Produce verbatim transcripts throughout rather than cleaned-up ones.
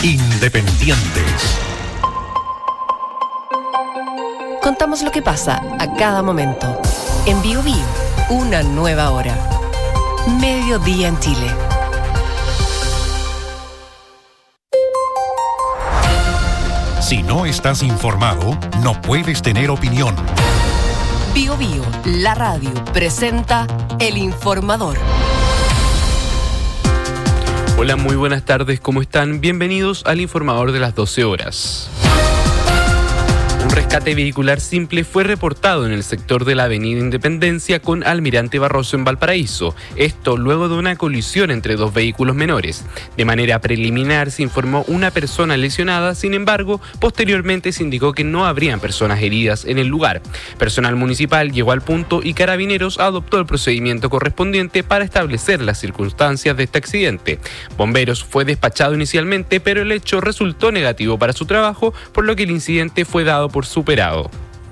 Independientes. Contamos lo que pasa a cada momento. En Bio Bio, una nueva hora. Mediodía en Chile. Si no estás informado, no puedes tener opinión. Bio Bio, la radio, presenta El Informador. Hola, muy buenas tardes, ¿cómo están? Bienvenidos al Informador de las doce horas. Un rescate vehicular simple fue reportado en el sector de la Avenida Independencia con Almirante Barroso en Valparaíso. Esto luego de una colisión entre dos vehículos menores. De manera preliminar se informó una persona lesionada, sin embargo, posteriormente se indicó que no habrían personas heridas en el lugar. Personal municipal llegó al punto y Carabineros adoptó el procedimiento correspondiente para establecer las circunstancias de este accidente. Bomberos fue despachado inicialmente, pero el hecho resultó negativo para su trabajo, por lo que el incidente fue dado por superado.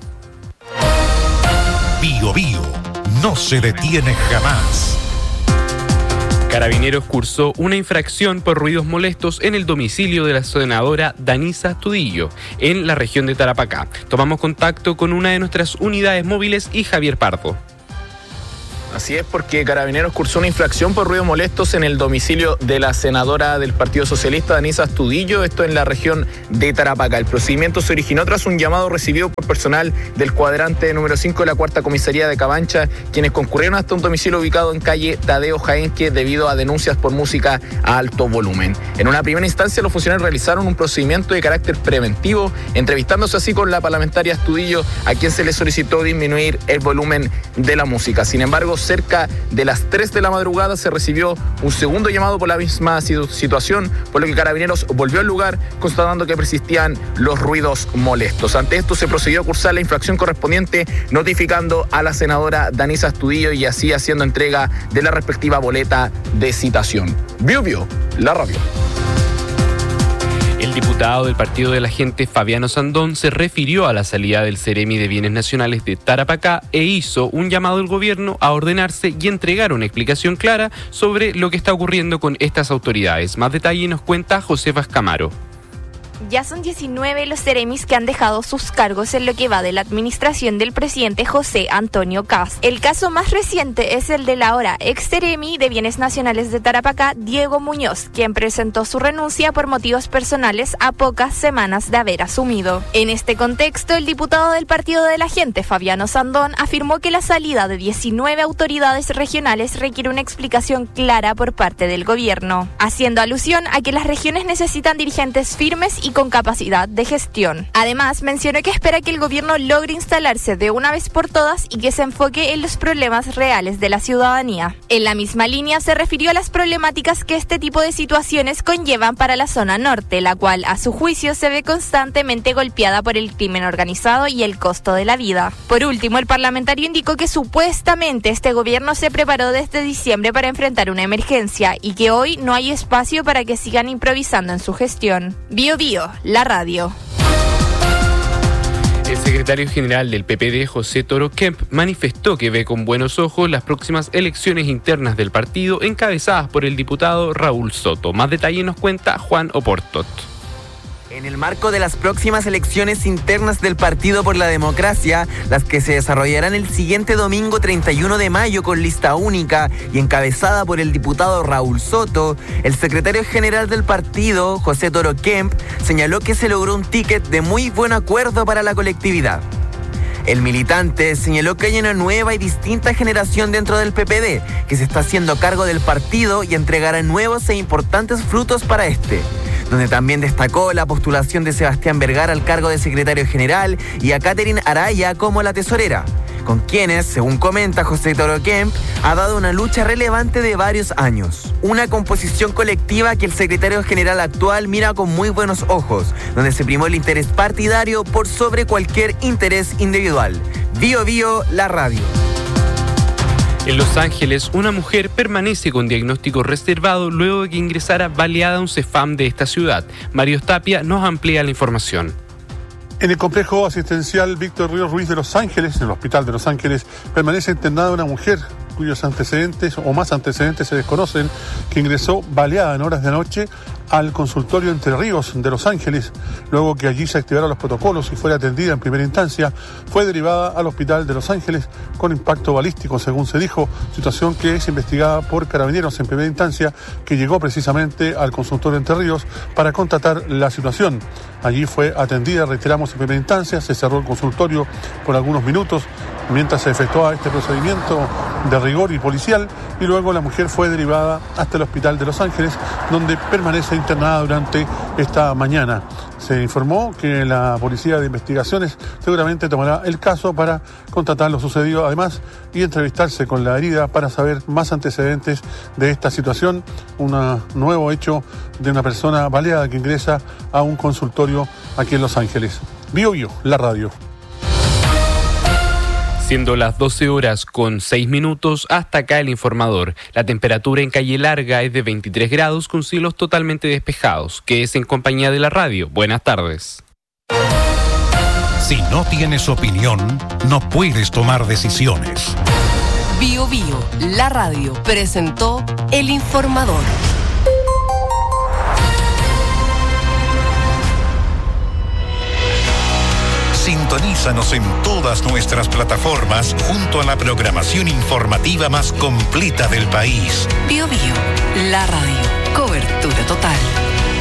Bio Bio no se detiene jamás. Carabineros cursó una infracción por ruidos molestos en el domicilio de la senadora Danisa Astudillo, en la región de Tarapacá. Tomamos contacto con una de nuestras unidades móviles y Javier Pardo. Así es, porque Carabineros cursó una infracción por ruidos molestos en el domicilio de la senadora del Partido Socialista, Danisa Astudillo, esto en la región de Tarapacá. El procedimiento se originó tras un llamado recibido por personal del cuadrante número cinco de la cuarta comisaría de Cabancha, quienes concurrieron hasta un domicilio ubicado en calle Tadeo Jaenque debido a denuncias por música a alto volumen. En una primera instancia, los funcionarios realizaron un procedimiento de carácter preventivo, entrevistándose así con la parlamentaria Astudillo, a quien se le solicitó disminuir el volumen de la música. Sin embargo, cerca de las tres de la madrugada se recibió un segundo llamado por la misma situación, por lo que Carabineros volvió al lugar constatando que persistían los ruidos molestos. Ante esto se procedió a cursar la infracción correspondiente, notificando a la senadora Danisa Astudillo y así haciendo entrega de la respectiva boleta de citación. Bio Bio, la radio. El diputado del Partido de la Gente, Fabiano Sandón, se refirió a la salida del Ceremi de Bienes Nacionales de Tarapacá e hizo un llamado al gobierno a ordenarse y entregar una explicación clara sobre lo que está ocurriendo con estas autoridades. Más detalle nos cuenta Josefa Escamaro. Ya son diecinueve los Ceremis que han dejado sus cargos en lo que va de la administración del presidente José Antonio Kast. El caso más reciente es el del ahora ex Ceremi de Bienes Nacionales de Tarapacá, Diego Muñoz, quien presentó su renuncia por motivos personales a pocas semanas de haber asumido. En este contexto, el diputado del Partido de la Gente, Fabiano Sandón, afirmó que la salida de diecinueve autoridades regionales requiere una explicación clara por parte del gobierno, haciendo alusión a que las regiones necesitan dirigentes firmes y con capacidad de gestión. Además, mencionó que espera que el gobierno logre instalarse de una vez por todas y que se enfoque en los problemas reales de la ciudadanía. En la misma línea se refirió a las problemáticas que este tipo de situaciones conllevan para la zona norte, la cual, a su juicio, se ve constantemente golpeada por el crimen organizado y el costo de la vida. Por último, el parlamentario indicó que supuestamente este gobierno se preparó desde diciembre para enfrentar una emergencia y que hoy no hay espacio para que sigan improvisando en su gestión. Bio Bio, la radio. El secretario general del P P D, José Toro Kemp, manifestó que ve con buenos ojos las próximas elecciones internas del partido encabezadas por el diputado Raúl Soto. Más detalle nos cuenta Juan Oportot. En el marco de las próximas elecciones internas del Partido por la Democracia, las que se desarrollarán el siguiente domingo treinta y uno de mayo con lista única y encabezada por el diputado Raúl Soto, el secretario general del partido, José Toro Kemp, señaló que se logró un ticket de muy buen acuerdo para la colectividad. El militante señaló que hay una nueva y distinta generación dentro del P P D, que se está haciendo cargo del partido y entregará nuevos e importantes frutos para este, donde también destacó la postulación de Sebastián Vergara al cargo de secretario general y a Catherine Araya como la tesorera, con quienes, según comenta José Toro Kemp, ha dado una lucha relevante de varios años. Una composición colectiva que el secretario general actual mira con muy buenos ojos, donde se primó el interés partidario por sobre cualquier interés individual. Bio Bio, la radio. En Los Ángeles, una mujer permanece con diagnóstico reservado luego de que ingresara baleada a un CEFAM de esta ciudad. Mario Tapia nos amplía la información. En el complejo asistencial Víctor Ríos Ruiz de Los Ángeles, en el hospital de Los Ángeles, permanece internada una mujer cuyos antecedentes o más antecedentes se desconocen, que ingresó baleada en horas de la noche al consultorio Entre Ríos de Los Ángeles. Luego que allí se activaron los protocolos y fuera atendida en primera instancia, fue derivada al hospital de Los Ángeles con impacto balístico, según se dijo, situación que es investigada por Carabineros en primera instancia, que llegó precisamente al consultorio Entre Ríos para constatar la situación. Allí fue atendida, reiteramos, en primera instancia, se cerró el consultorio por algunos minutos mientras se efectuaba este procedimiento de rigor y policial, y luego la mujer fue derivada hasta el hospital de Los Ángeles, donde permanece internada durante esta mañana. Se informó que la Policía de Investigaciones seguramente tomará el caso para constatar lo sucedido, además, y entrevistarse con la herida para saber más antecedentes de esta situación. Un nuevo hecho de una persona baleada que ingresa a un consultorio aquí en Los Ángeles. Bio Bio, la radio. Siendo las doce horas con seis minutos, hasta acá el informador. La temperatura en Calle Larga es de veintitrés grados con cielos totalmente despejados. Quédese en compañía de la radio. Buenas tardes. Si no tienes opinión, no puedes tomar decisiones. Bio Bio, la radio, presentó el informador. Sintonízanos en todas nuestras plataformas junto a la programación informativa más completa del país. Bio Bio, la radio, cobertura total.